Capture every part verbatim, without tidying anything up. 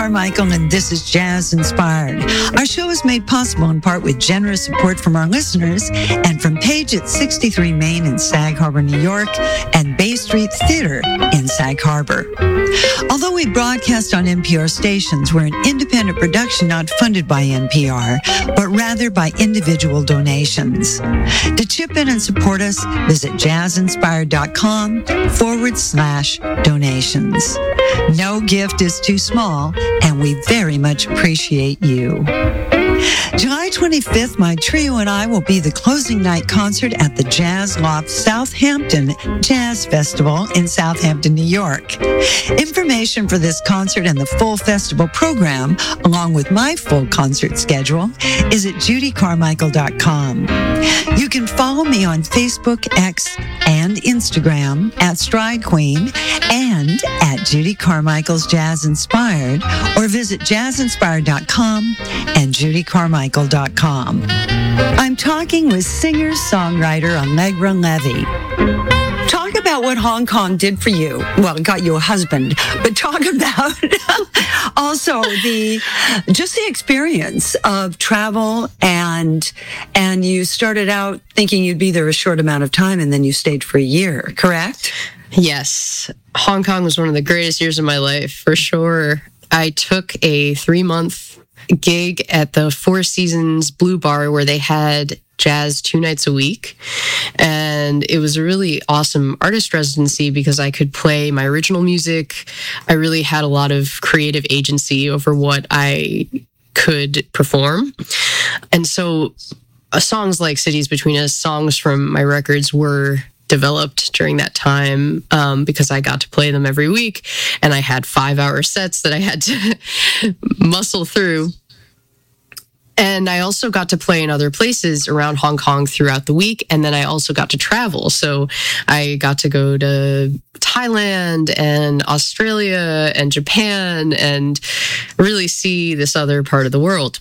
Carmichael, and this is Jazz Inspired. Our show is made possible in part with generous support from our listeners and from Page at sixty-three Main in Sag Harbor, New York, and Bay Street Theater in Sag Harbor. Although we broadcast on N P R stations, we're an independent production not funded by N P R, but rather by individual donations. To chip in and support us, visit jazzinspired.com forward slash donations. No gift is too small, and we very much appreciate you. July twenty-fifth, my trio and I will be the closing night concert at the Jazz Loft Southampton Jazz Festival in Southampton, New York. Information for this concert and the full festival program, along with my full concert schedule, is at judy carmichael dot com. You can follow me on Facebook, X, and Instagram at Stride Queen and at Judy Carmichael's Jazz Inspired, or visit jazz inspired dot com and judy carmichael dot com. I'm talking with singer-songwriter Allegra Levy. Talk about what Hong Kong did for you. Well, it got you a husband, but talk about also the just the experience of travel, and and you started out thinking you'd be there a short amount of time, and then you stayed for a year, correct? Yes. Hong Kong was one of the greatest years of my life, for sure. I took a three-month gig at the Four Seasons Blue Bar where they had jazz two nights a week. And it was a really awesome artist residency because I could play my original music. I really had a lot of creative agency over what I could perform. And so uh, songs like Cities Between Us, songs from my records were developed during that time um, because I got to play them every week, and I had five hour sets that I had to muscle through. And I also got to play in other places around Hong Kong throughout the week. And then I also got to travel. So I got to go to Thailand and Australia and Japan and really see this other part of the world.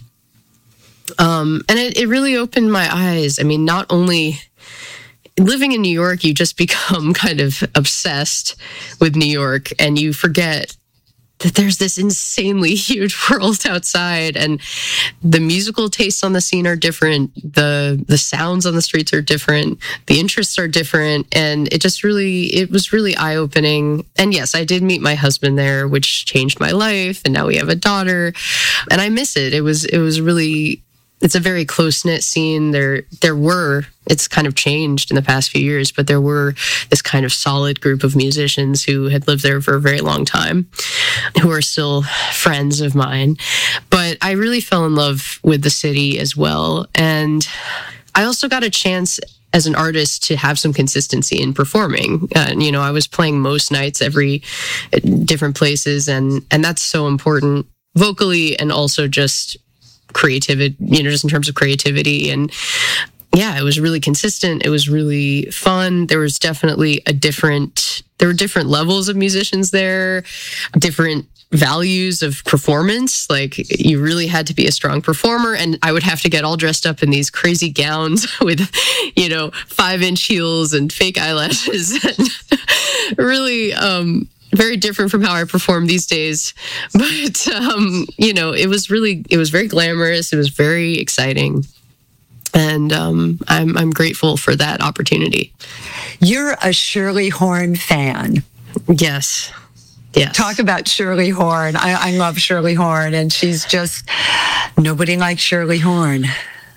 Um, and it, it really opened my eyes. I mean, not only living in New York, you just become kind of obsessed with New York, and you forget that there's this insanely huge world outside, and the musical tastes on the scene are different. The the sounds on the streets are different. The interests are different. And it just really, it was really eye-opening. And yes, I did meet my husband there, which changed my life. And now we have a daughter, and I miss it. It was, it was really, it's a very close-knit scene. There, there were, it's kind of changed in the past few years, but there were this kind of solid group of musicians who had lived there for a very long time, who are still friends of mine. But I really fell in love with the city as well. And I also got a chance as an artist to have some consistency in performing. And, you know, I was playing most nights every different places. And, and that's so important vocally, and also just creativity, you know, just in terms of creativity. And yeah, it was really consistent. It was really fun. There was definitely a different, there were different levels of musicians there, different values of performance. Like, you really had to be a strong performer, and I would have to get all dressed up in these crazy gowns with, you know, five inch heels and fake eyelashes, and really, um, very different from how I perform these days. But, um, you know, it was really, it was very glamorous. It was very exciting. And um, I'm I'm grateful for that opportunity. You're a Shirley Horn fan. Yes. Yes. Talk about Shirley Horn. I, I love Shirley Horn, and she's just, nobody like Shirley Horn.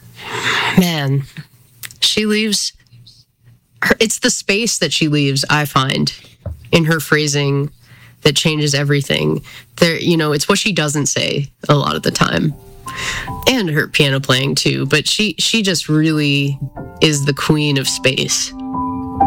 Man, she leaves, her, it's the space that she leaves, I find, in her phrasing that changes everything. There, you know, it's what she doesn't say a lot of the time. And her piano playing too, but she she just really is the queen of space.